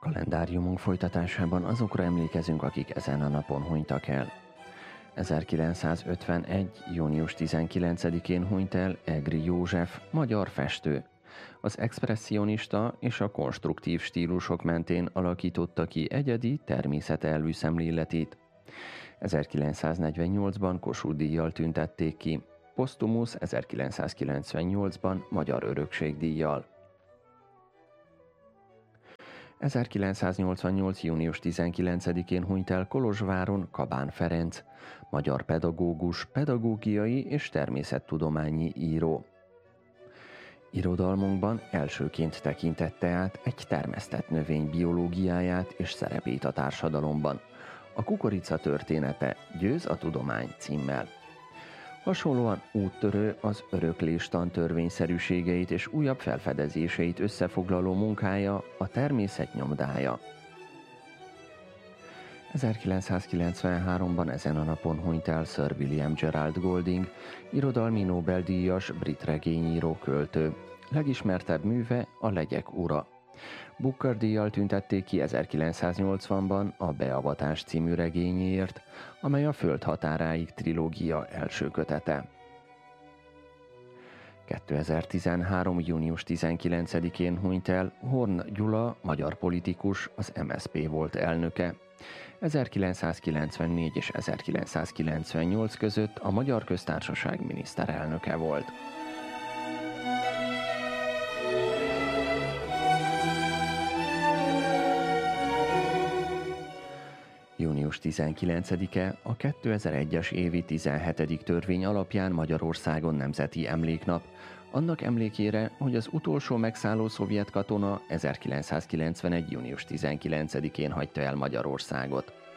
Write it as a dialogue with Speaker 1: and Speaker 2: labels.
Speaker 1: Kalendáriumunk folytatásában azokra emlékezünk, akik ezen a napon hunytak el. 1951. június 19-én hunyt el Egri József, magyar festő. Az expresszionista és a konstruktív stílusok mentén alakította ki egyedi, természetelvű szemléletét. 1948-ban Kossuth-díjjal tüntették ki, posztumusz 1998-ban Magyar Örökségdíjjal. 1988. június 19-én hunyt el Kolozsváron Kabán Ferenc, magyar pedagógus, pedagógiai és természettudományi író. Irodalmunkban elsőként tekintette át egy termesztett növény biológiáját és szerepét a társadalomban. A Kukorica története, Győz a tudomány címmel. Hasonlóan úttörő az öröklés tantörvényszerűségeit és újabb felfedezéseit összefoglaló munkája, a természet nyomdája. 1993-ban ezen a napon hunyt el Sir William Gerald Golding, irodalmi Nobel-díjas brit regényíró, költő. Legismertebb műve a Legyek ura. Booker-díjjal tüntették ki 1980-ban a Beavatás című regényéért, amely a Föld határáig trilógia első kötete. 2013. június 19-én hunyt el Horn Gyula, magyar politikus, az MSZP volt elnöke. 1994 és 1998 között a Magyar Köztársaság miniszterelnöke volt. Június 19-e a 2001-es évi 17. törvény alapján Magyarországon nemzeti emléknap, annak emlékére, hogy az utolsó megszálló szovjet katona 1991. június 19-én hagyta el Magyarországot.